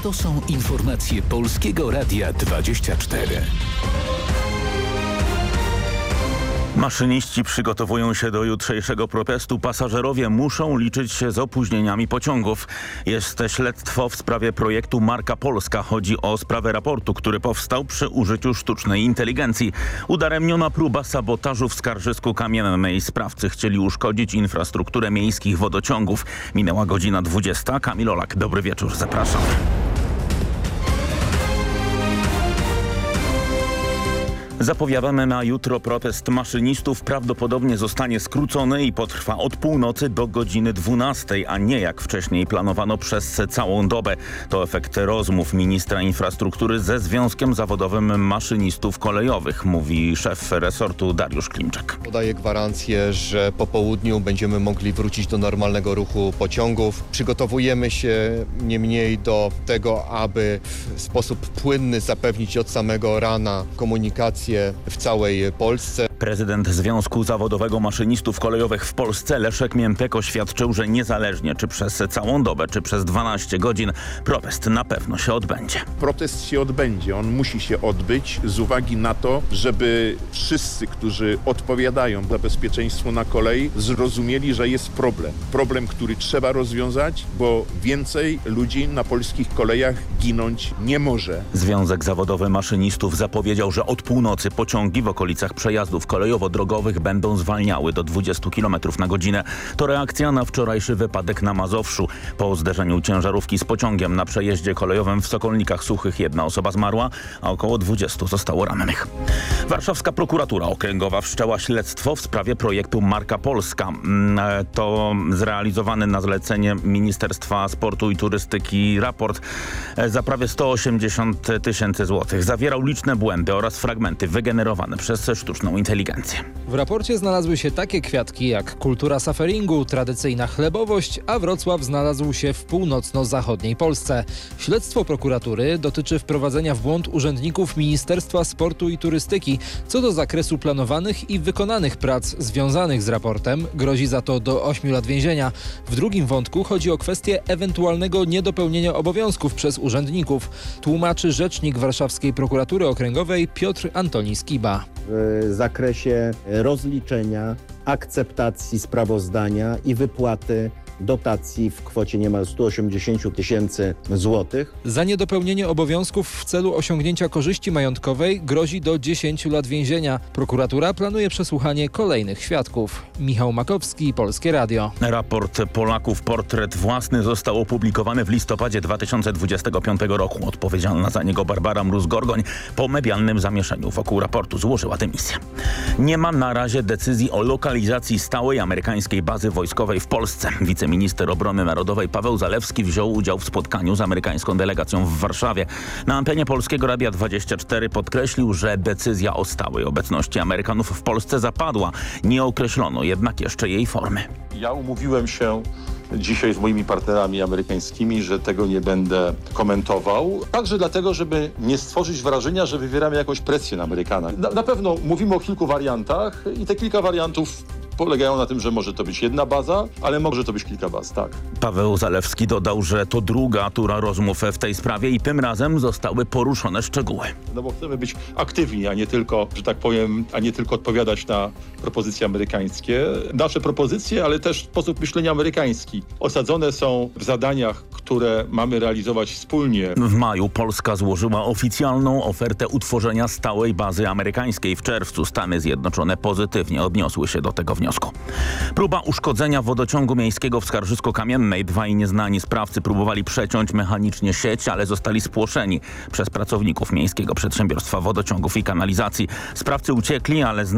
To są informacje Polskiego Radia 24. Maszyniści przygotowują się do jutrzejszego protestu. Pasażerowie muszą liczyć się z opóźnieniami pociągów. Jest śledztwo w sprawie projektu Marka Polska. Chodzi o sprawę raportu, który powstał przy użyciu sztucznej inteligencji. Udaremniona próba sabotażu w Skarżysku Kamiennej. Sprawcy chcieli uszkodzić infrastrukturę miejskich wodociągów. Minęła godzina 20. Kamil Olak, dobry wieczór, zapraszam. Zapowiadany na jutro protest maszynistów prawdopodobnie zostanie skrócony i potrwa od północy do godziny 12, a nie jak wcześniej planowano przez całą dobę. To efekt rozmów ministra infrastruktury ze Związkiem Zawodowym Maszynistów Kolejowych, mówi szef resortu Dariusz Klimczak. Podaję gwarancję, że po południu będziemy mogli wrócić do normalnego ruchu pociągów. Przygotowujemy się niemniej do tego, aby w sposób płynny zapewnić od samego rana komunikację w całej Polsce. Prezydent Związku Zawodowego Maszynistów Kolejowych w Polsce Leszek Miętek oświadczył, że niezależnie czy przez całą dobę, czy przez 12 godzin protest na pewno się odbędzie. Protest się odbędzie, on musi się odbyć z uwagi na to, żeby wszyscy, którzy odpowiadają za bezpieczeństwo na kolei, zrozumieli, że jest problem. Problem, który trzeba rozwiązać, bo więcej ludzi na polskich kolejach ginąć nie może. Związek Zawodowy Maszynistów zapowiedział, że od północy pociągi w okolicach przejazdów kolejowo-drogowych będą zwalniały do 20 km na godzinę. To reakcja na wczorajszy wypadek na Mazowszu. Po zderzeniu ciężarówki z pociągiem na przejeździe kolejowym w Sokolnikach Suchych 1 osoba zmarła, a około 20 zostało rannych. Warszawska prokuratura okręgowa wszczęła śledztwo w sprawie projektu Marka Polska. To zrealizowany na zlecenie Ministerstwa Sportu i Turystyki raport za prawie 180 000 złotych. Zawierał liczne błędy oraz fragmenty wygenerowane przez sztuczną inteligencję. W raporcie znalazły się takie kwiatki jak kultura sufferingu, tradycyjna chlebowość, a Wrocław znalazł się w północno-zachodniej Polsce. Śledztwo prokuratury dotyczy wprowadzenia w błąd urzędników Ministerstwa Sportu i Turystyki co do zakresu planowanych i wykonanych prac związanych z raportem. Grozi za to do 8 lat więzienia. W drugim wątku chodzi o kwestię ewentualnego niedopełnienia obowiązków przez urzędników. Tłumaczy rzecznik Warszawskiej Prokuratury Okręgowej Piotr Antoni Skiba. W zakresie rozliczenia, akceptacji sprawozdania i wypłaty dotacji w kwocie niemal 180 000 złotych. Za niedopełnienie obowiązków w celu osiągnięcia korzyści majątkowej grozi do 10 lat więzienia. Prokuratura planuje przesłuchanie kolejnych świadków. Michał Makowski, Polskie Radio. Raport Polaków Portret Własny został opublikowany w listopadzie 2025 roku. Odpowiedzialna za niego Barbara Mróz-Gorgoń po medialnym zamieszaniu wokół raportu złożyła dymisję. Nie ma na razie decyzji o lokalizacji stałej amerykańskiej bazy wojskowej w Polsce. Wiceminister Obrony Narodowej Paweł Zalewski wziął udział w spotkaniu z amerykańską delegacją w Warszawie. Na antenie Polskiego Radia 24 podkreślił, że decyzja o stałej obecności Amerykanów w Polsce zapadła. Nie określono jednak jeszcze jej formy. Ja umówiłem się dzisiaj z moimi partnerami amerykańskimi, że tego nie będę komentował. Także dlatego, żeby nie stworzyć wrażenia, że wywieramy jakąś presję na Amerykanach. Na pewno mówimy o kilku wariantach i te kilka wariantów polegają na tym, że może to być jedna baza, ale może to być kilka baz, tak. Paweł Zalewski dodał, że to druga tura rozmów w tej sprawie i tym razem zostały poruszone szczegóły. No bo chcemy być aktywni, a nie tylko, że tak powiem, a nie tylko odpowiadać na propozycje amerykańskie. Nasze propozycje, ale też sposób myślenia amerykański osadzone są w zadaniach, które mamy realizować wspólnie. W maju Polska złożyła oficjalną ofertę utworzenia stałej bazy amerykańskiej. W czerwcu Stany Zjednoczone pozytywnie odniosły się do tego wniosku. Próba uszkodzenia wodociągu miejskiego w Skarżysku-Kamiennej. Dwaj nieznani sprawcy próbowali przeciąć mechanicznie sieć, ale zostali spłoszeni przez pracowników Miejskiego Przedsiębiorstwa Wodociągów i Kanalizacji. Sprawcy uciekli, ale